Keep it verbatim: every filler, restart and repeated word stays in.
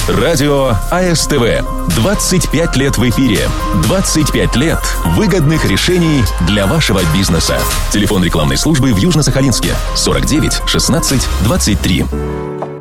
Радио А Эс Тэ Вэ. двадцать пять лет в эфире. двадцать пять лет выгодных решений для вашего бизнеса. Телефон рекламной службы в Южно-Сахалинске сорок девять шестнадцать двадцать три.